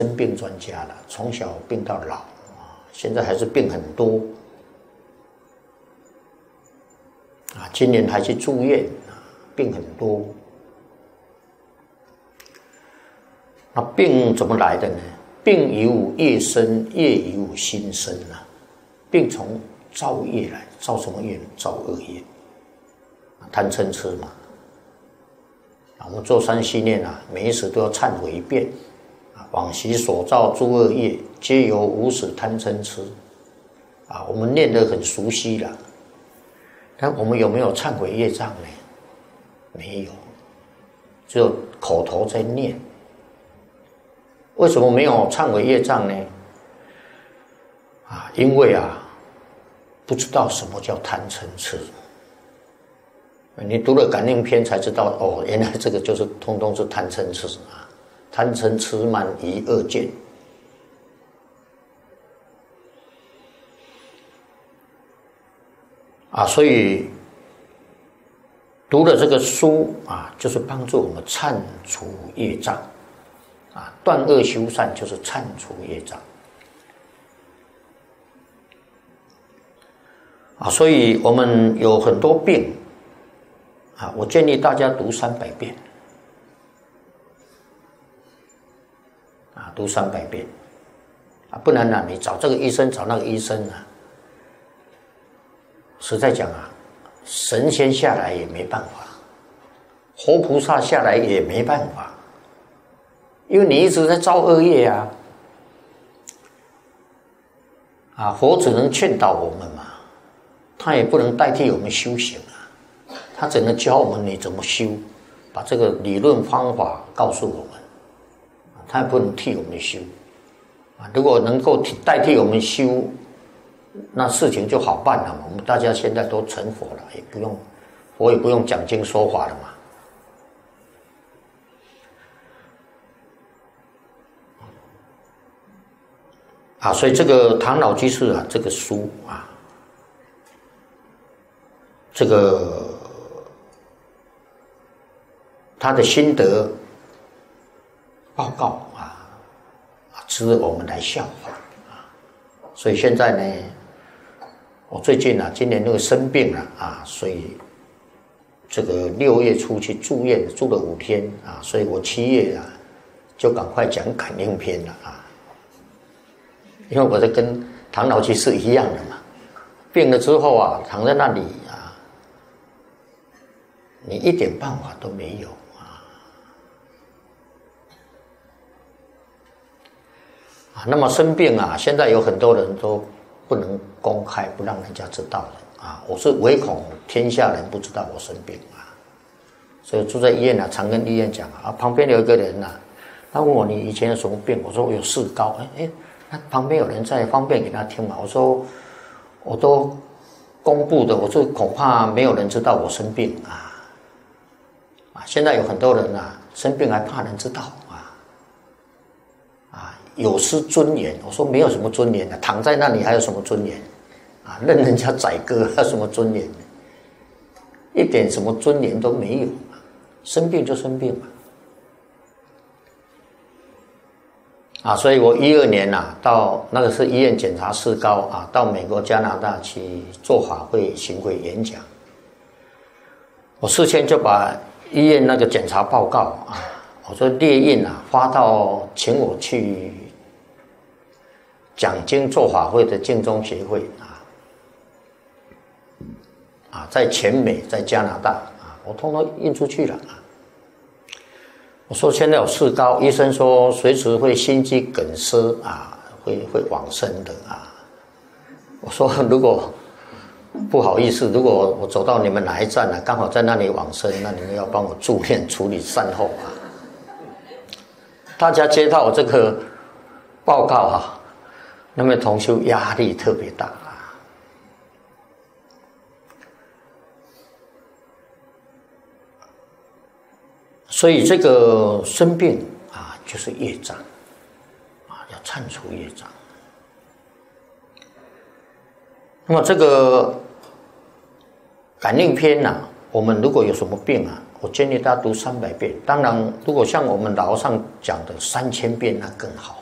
生病专家了，从小病到老啊，现在还是病很多啊，今年还去住院啊，病很多。那病怎么来的呢？病由业生，业由心生啊。病从造业来，造什么业？造恶业，贪嗔痴嘛。我们做三系念啊，每一时都要忏悔一遍啊，往昔所造诸恶业，皆由无始贪嗔痴啊。我们念得很熟悉了，但我们有没有忏悔业障呢？没有，只有口头在念。为什么没有忏悔业障呢？啊，因为啊，不知道什么叫贪嗔痴。你读了感应篇才知道，哦，原来这个就是通通是贪嗔痴啊！贪嗔痴慢疑恶见啊，所以读了这个书啊，就是帮助我们忏除业障啊，断恶修善就是忏除业障啊，所以我们有很多病。啊，我建议大家读300遍，啊，读300遍，啊，不然呢，你找这个医生，找那个医生啊，实在讲啊，神仙下来也没办法，活菩萨下来也没办法，因为你一直在造恶业啊，啊，佛只能劝导我们嘛，他也不能代替我们修行啊。他只能教我们你怎么修，把这个理论方法告诉我们，他也不能替我们修啊。如果能够代替我们修，那事情就好办了嘛。我们大家现在都成佛了，也不用佛也不用讲经说法了嘛。啊，所以这个唐老居士啊，这个书啊，这个。他的心得报告啊，值得我们来效法啊。所以现在呢，我最近啊，今年那个生病了啊，所以这个6月初去住院，住了5天啊，所以我7月啊就赶快讲感应篇了啊，因为我在跟唐老居士一样的嘛，病了之后啊，躺在那里啊，你一点办法都没有。那么生病啊，现在有很多人都不能公开，不让人家知道的啊。我是唯恐天下人不知道我生病啊，所以住在医院啊，常跟医院讲啊。旁边有一个人呐，他问我你以前有什么病？我说我有4高。那旁边有人在，方便给他听嘛？我说我都公布的，我说恐怕没有人知道我生病啊。现在有很多人啊，生病还怕人知道。有失尊严，我说没有什么尊严的，躺在那里还有什么尊严啊？任人家宰割还有什么尊严？一点什么尊严都没有，生病就生病嘛。啊，所以我12年啊，到那个是医院检查4高啊，到美国、加拿大去做法会、行会演讲。我事先就把医院那个检查报告啊。我说列印啊，发到请我去讲经做法会的净宗协会啊，在全美，在加拿大啊，我通通印出去了啊。我说现在有4高，医生说随时会心肌梗塞啊，会往生的啊。我说如果不好意思，如果我走到你们哪一站啊，刚好在那里往生，那你们要帮我助念处理善后啊。大家接到我这个报告啊，那么同修压力特别大啊。所以这个生病啊，就是业障啊，要忏除业障。那么这个感应篇啊，我们如果有什么病啊，我建议大家读300遍。当然，如果像我们老和尚讲的3000遍，那更好。